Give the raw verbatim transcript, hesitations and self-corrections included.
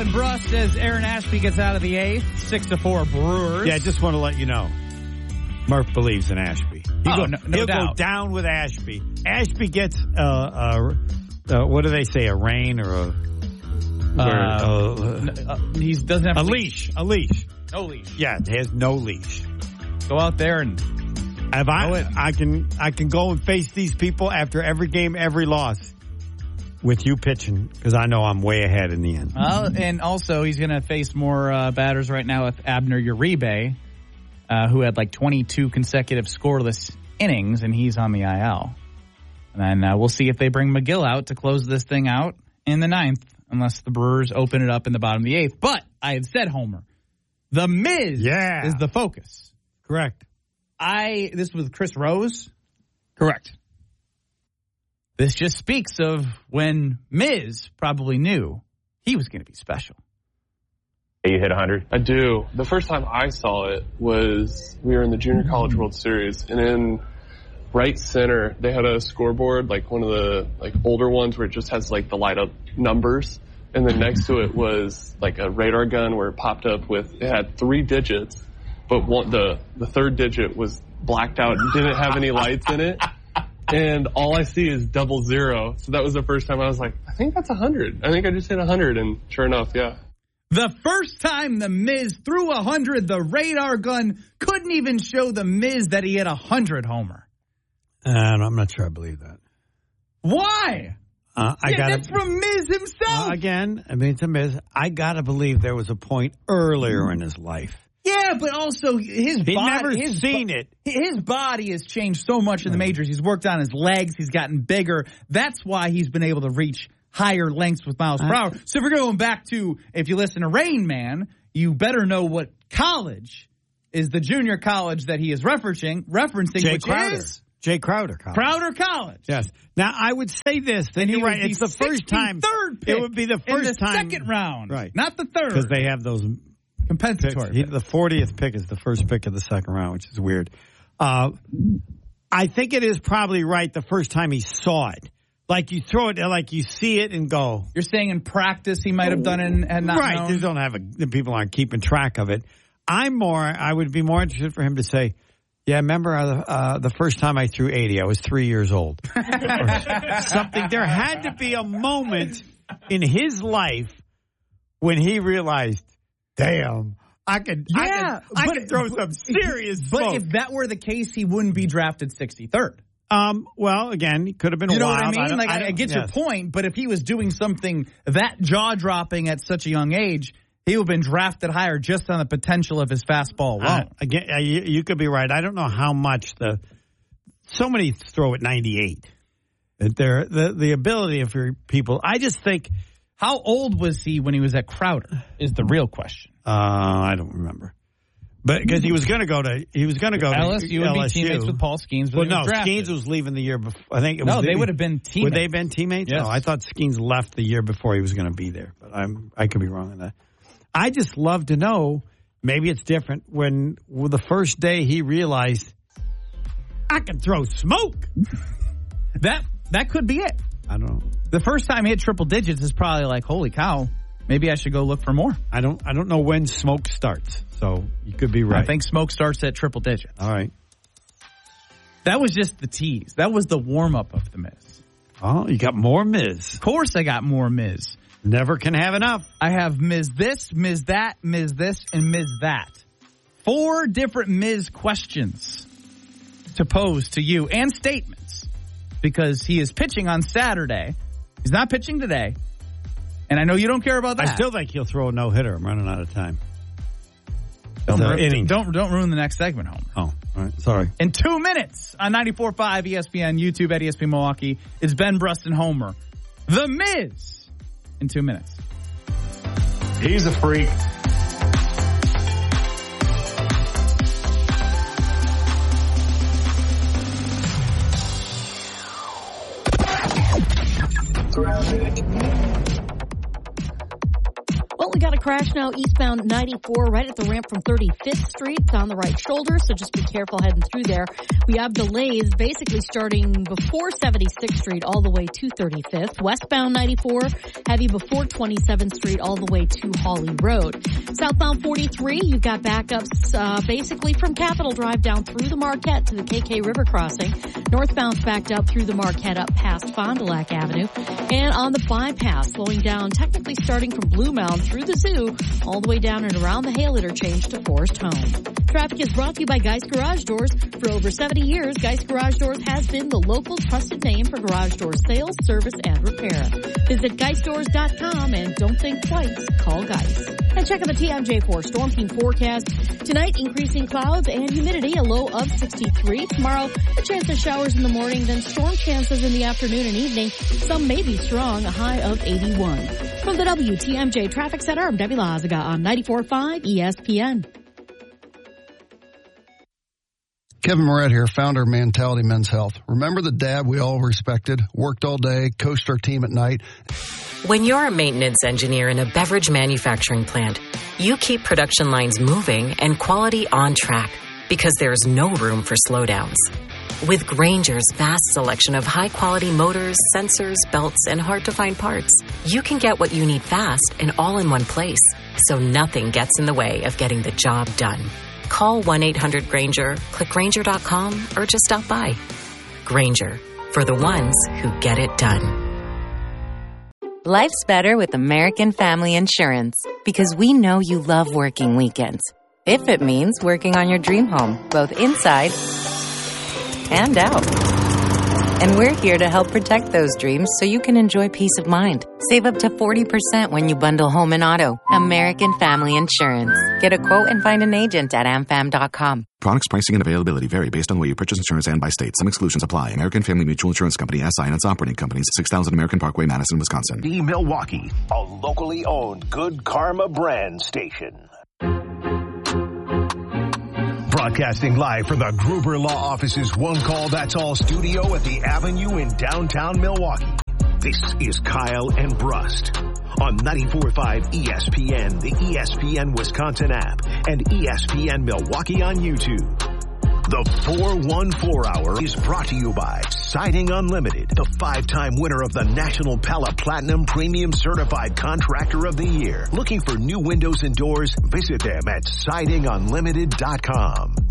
and Brust as Aaron Ashby gets out of the eighth. Six to four Brewers. Yeah, I just want to let you know. Murph believes in Ashby. He'll, Oh, go, no- no he'll doubt. go down with Ashby. Ashby gets, uh, uh, uh, what do they say, a rein or a... Uh, uh, uh, he doesn't have a leash. A leash. No leash. Yeah, it has no leash. Go out there and If I, Go in. I can, I can go and face these people after every game, every loss, with you pitching, because I know I'm way ahead in the end. well, and also he's going to face more uh, batters right now with Abner Uribe, uh, who had like twenty-two consecutive scoreless innings, and he's on the I L. And then uh, we'll see if they bring McGill out to close this thing out in the ninth, unless the Brewers open it up in the bottom of the eighth. But I had said, Homer, the Miz Yeah. is the focus. Correct. I this was Chris Rose. Correct. This just speaks of when Miz probably knew he was going to be special. You hit one hundred? I do. The first time I saw it was we were in the Junior College World Series, and in right center they had a scoreboard, like one of the like older ones where it just has like the light up numbers, and then next to it was like a radar gun where it popped up with it had three digits, but one, the the third digit was blacked out and didn't have any lights in it. And all I see is double zero. So that was the first time I was like, I think that's one hundred. I think I just hit one hundred, and sure enough, yeah. The first time the Miz threw one hundred, the radar gun couldn't even show the Miz that he hit one hundred, Homer. And I'm not sure I believe that. Why? Uh, I yeah, gotta, that's from Miz himself. Uh, again, I mean, it's a Miz. I got to believe there was a point earlier in his life. Yeah, but also his He'd body. never his seen bo- it. His body has changed so much in the majors. He's worked on his legs. He's gotten bigger. That's why he's been able to reach higher lengths with miles per hour. So if we're going back to, if you listen to Rain Man, you better know what college is the junior college that he is referencing, referencing Jay which Crowder. is Jay Crowder College. Crowder College. Yes. Now, I would say this. Then And he you're was right. It's the first time. Third pick It would be the in first the time. second round. Right. Not the third. Because they have those compensatory. picks. He, the fortieth pick is the first pick of the second round, which is weird. Uh, I think it is probably right the first time he saw it. Like you throw it, like you see it and go. You're saying in practice he might have done it and, and not right. known? They don't have a, the people aren't keeping track of it. I'm more. I would be more interested for him to say, "Yeah, remember uh, uh, the first time I threw eighty? I was three years old." Or something. There had to be a moment in his life when he realized, "Damn, I could, Yeah, I could, I but- could throw some serious But smoke." if that were the case, he wouldn't be drafted sixty-third. Um. Well, again, he could have been. You know wild. what I mean? don't- like, I, don't- I get yes. your point, but if he was doing something that jaw-dropping at such a young age, he would have been drafted higher just on the potential of his fastball alone. Uh, again, uh, you, you could be right. I don't know how much the so many throw at ninety-eight. That they're the the ability of your people. I just think. How old was he when he was at Crowder is the real question. Uh, I don't remember, but because he was going to go to he was going to go L S U to would L S U. be teammates with Paul Skeens. Well, when he no, was drafted. Skeens was leaving the year before. I think it was No, they the- would have been teammates. Would they have been teammates? Yes. No, I thought Skeens left the year before he was going to be there, but I'm I could be wrong on that. I just love to know. Maybe it's different when well, the first day he realized I can throw smoke. That that could be it. I don't know. The first time he hit triple digits is probably like, holy cow, maybe I should go look for more. I don't. I don't know when smoke starts, so you could be right. I think smoke starts at triple digits. All right. That was just the tease. That was the warm-up of the Miz. Oh, you got more Miz. Of course I got more Miz. Never can have enough. I have Miz this, Miz that, Miz this, and Miz that. Four different Miz questions to pose to you and statements because he is pitching on Saturday. He's not pitching today. And I know you don't care about that. I still think he'll throw a no-hitter. I'm running out of time. don't, the ru- inning. don't, don't ruin the next segment, Homer. Oh, all right. Sorry. In two minutes on ninety-four point five E S P N, YouTube at E S P N Milwaukee, it's Ben Brust and Homer. The Miz in two minutes. He's a freak. Well, we got a crash now eastbound ninety-four right at the ramp from thirty-fifth Street. It's on the right shoulder, so just be careful heading through there. We have delays basically starting before seventy-sixth Street all the way to thirty-fifth. Westbound ninety-four, heavy before twenty-seventh Street all the way to Hawley Road. Southbound forty-three, you've got backups uh, basically from Capitol Drive down through the Marquette to the K K River Crossing. Northbound's backed up through the Marquette up past Fond du Lac Avenue. And on the bypass, slowing down technically starting from Blue Mound through the zoo all the way down and around the Hale interchange to Forest Home. Traffic is brought to you by Geist Garage Doors. For over seventy years, Geist Garage Doors has been the local trusted name for garage door sales, service, and repair. Visit geist doors dot com and don't think twice. Call Geist. And check out the T M J four Storm Team forecast. Tonight, increasing clouds and humidity, a low of sixty-three. Tomorrow, a chance of showers in the morning, then storm chances in the afternoon and evening. Some may be strong, a high of eighty-one. From the W T M J Traffic Center, I'm Debbie Lazaga on ninety-four point five E S P N. Kevin Moret here, founder of Mentality Men's Health. Remember the dad we all respected, worked all day, coached our team at night? When you're a maintenance engineer in a beverage manufacturing plant, you keep production lines moving and quality on track because there's no room for slowdowns. With Grainger's vast selection of high-quality motors, sensors, belts, and hard-to-find parts, you can get what you need fast and all in one place, so nothing gets in the way of getting the job done. Call one eight hundred Grainger, click Grainger dot com, or just stop by. Grainger, for the ones who get it done. Life's better with American Family Insurance because we know you love working weekends. If it means working on your dream home, both inside and out. And we're here to help protect those dreams so you can enjoy peace of mind. Save up to forty percent when you bundle home and auto. American Family Insurance. Get a quote and find an agent at am fam dot com. Products, pricing, and availability vary based on the way you purchase insurance and by state. Some exclusions apply. American Family Mutual Insurance Company, S I and its operating companies, six thousand American Parkway, Madison, Wisconsin. The Milwaukee, a locally owned Good Karma brand station. Broadcasting live from the Gruber Law Office's One Call That's All studio at the Avenue in downtown Milwaukee. This is Kyle and Brust on ninety-four point five E S P N, the E S P N Wisconsin app, and E S P N Milwaukee on YouTube. The four one four Hour is brought to you by Siding Unlimited, the five-time winner of the National Pella Platinum Premium Certified Contractor of the Year. Looking for new windows and doors? Visit them at siding unlimited dot com.